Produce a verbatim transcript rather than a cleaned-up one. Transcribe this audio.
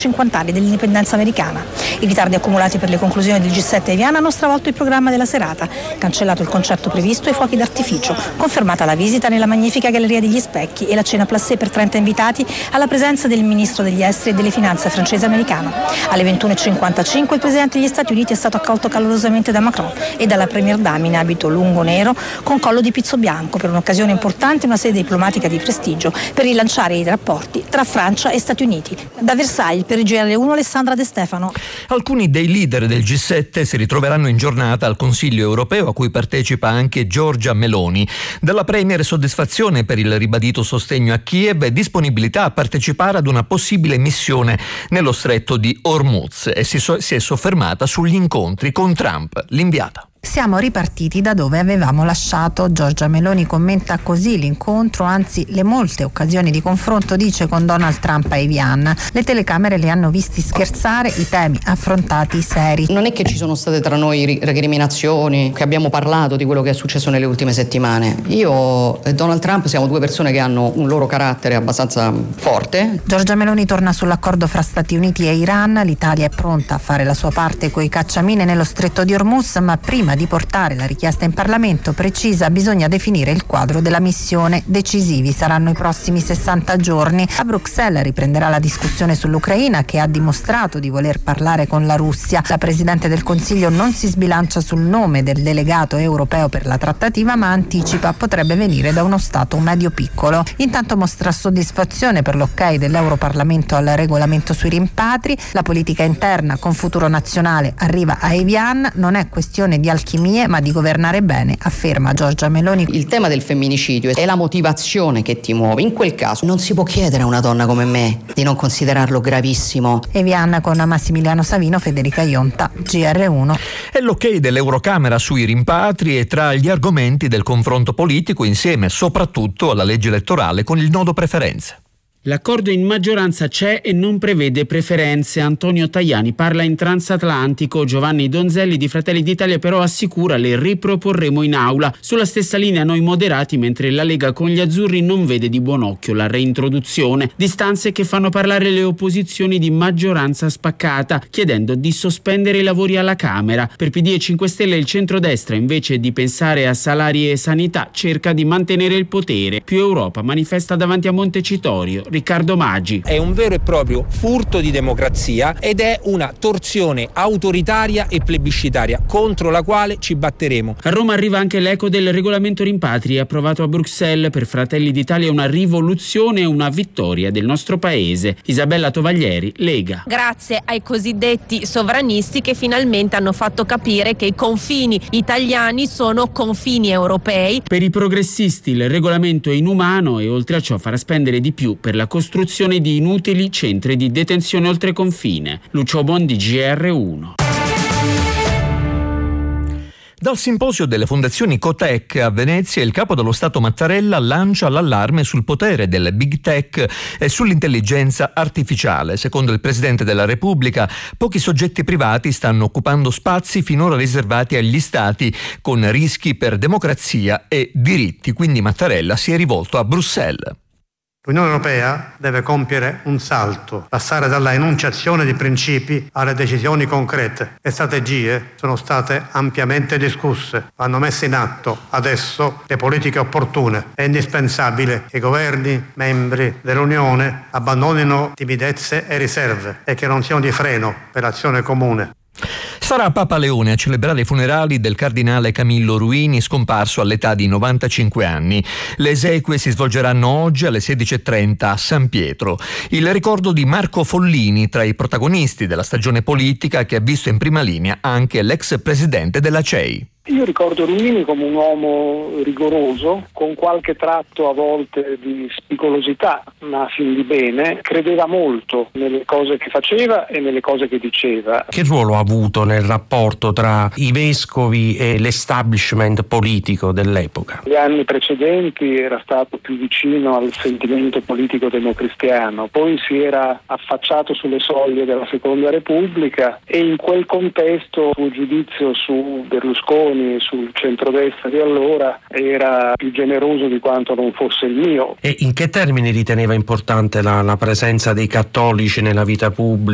cinquanta anni dell'indipendenza americana. I ritardi accumulati per le conclusioni del G sette a Evian hanno stravolto il programma della serata, cancellato il concerto previsto e i fuochi d'artificio, confermata la visita nella magnifica Galleria degli Specchi e la cena placé per trenta invitati alla presenza del ministro degli esteri e delle finanze francese americano. Alle ventuno e cinquantacinque il presidente degli Stati Uniti è stato accolto calorosamente da Macron e dalla premier dame in abito lungo nero con collo di pizzo bianco per un'occasione importante in una sede diplomatica di prestigio per rilanciare i rapporti tra Francia e Stati Uniti. Da Versailles per il G R uno Alessandra De Stefano. Alcuni dei leader del G sette si ritroveranno in giornata al Consiglio europeo a cui partecipa anche Giorgia Meloni. Dalla premier soddisfazione per il ribadito sostegno a Kiev e disponibilità a partecipare ad una possibile missione nello stretto di Hormuz e si, so- si è soffermata sugli incontri con Trump, l'inviata. Siamo ripartiti da dove avevamo lasciato. Giorgia Meloni commenta così l'incontro, anzi le molte occasioni di confronto, dice, con Donald Trump a Evian. Le telecamere li hanno visti scherzare, i temi affrontati seri. Non è che ci sono state tra noi recriminazioni, che abbiamo parlato di quello che è successo nelle ultime settimane. Io e Donald Trump siamo due persone che hanno un loro carattere abbastanza forte. Giorgia Meloni torna sull'accordo fra Stati Uniti e Iran. L'Italia è pronta a fare la sua parte coi cacciamine nello stretto di Hormuz, ma prima di portare la richiesta in Parlamento, precisa, bisogna definire il quadro della missione. Decisivi saranno i prossimi sessanta giorni. A Bruxelles riprenderà la discussione sull'Ucraina, che ha dimostrato di voler parlare con la Russia. La Presidente del Consiglio non si sbilancia sul nome del delegato europeo per la trattativa, ma anticipa potrebbe venire da uno Stato medio-piccolo. Intanto mostra soddisfazione per l'ok dell'Europarlamento al regolamento sui rimpatri. La politica interna con Futuro Nazionale arriva a Evian. Non è questione di alchimie, ma di governare bene, afferma Giorgia Meloni. Il tema del femminicidio è la motivazione che ti muove. In quel caso non si può chiedere a una donna come me di non considerarlo gravissimo. Evian con Massimiliano Savino, Federica Ionta, G R uno. È l'ok dell'Eurocamera sui rimpatri e tra gli argomenti del confronto politico, insieme soprattutto alla legge elettorale con il nodo preferenze. L'accordo in maggioranza c'è e non prevede preferenze. Antonio Tajani parla in transatlantico. Giovanni Donzelli di Fratelli d'Italia però assicura le riproporremo in aula. Sulla stessa linea noi moderati, mentre la Lega con gli azzurri non vede di buon occhio la reintroduzione. Distanze che fanno parlare le opposizioni di maggioranza spaccata, chiedendo di sospendere i lavori alla Camera. Per P D e cinque Stelle il centrodestra, invece di pensare a salari e sanità, cerca di mantenere il potere. Più Europa manifesta davanti a Montecitorio. Riccardo Maggi. È un vero e proprio furto di democrazia ed è una torsione autoritaria e plebiscitaria contro la quale ci batteremo. A Roma arriva anche l'eco del regolamento rimpatri approvato a Bruxelles. Per Fratelli d'Italia è una rivoluzione e una vittoria del nostro paese. Isabella Tovaglieri, Lega. Grazie ai cosiddetti sovranisti che finalmente hanno fatto capire che i confini italiani sono confini europei. Per i progressisti il regolamento è inumano e oltre a ciò farà spendere di più per la la costruzione di inutili centri di detenzione oltre confine. Lucio Bondi, G R uno. Dal simposio delle fondazioni Cotec a Venezia, il capo dello Stato Mattarella lancia l'allarme sul potere del big tech e sull'intelligenza artificiale. Secondo il Presidente della Repubblica, pochi soggetti privati stanno occupando spazi finora riservati agli Stati, con rischi per democrazia e diritti. Quindi Mattarella si è rivolto a Bruxelles. L'Unione Europea deve compiere un salto, passare dalla enunciazione di principi alle decisioni concrete. Le strategie sono state ampiamente discusse, vanno messe in atto adesso le politiche opportune. È indispensabile che i governi membri dell'Unione abbandonino timidezze e riserve e che non siano di freno per l'azione comune. Sarà Papa Leone a celebrare i funerali del cardinale Camillo Ruini, scomparso all'età di novantacinque anni. Le esequie si svolgeranno oggi alle sedici e trenta a San Pietro. Il ricordo di Marco Follini, tra i protagonisti della stagione politica che ha visto in prima linea anche l'ex presidente della C E I. Io ricordo Ruini come un uomo rigoroso, con qualche tratto a volte di spicolosità, ma fin di bene. Credeva molto nelle cose che faceva e nelle cose che diceva. Che ruolo ha avuto nel rapporto tra i vescovi e l'establishment politico dell'epoca? Negli anni precedenti era stato più vicino al sentimento politico democristiano, poi si era affacciato sulle soglie della Seconda Repubblica e in quel contesto il suo giudizio su Berlusconi, sul centrodestra di allora, era più generoso di quanto non fosse il mio. E in che termini riteneva importante la, la presenza dei cattolici nella vita pubblica?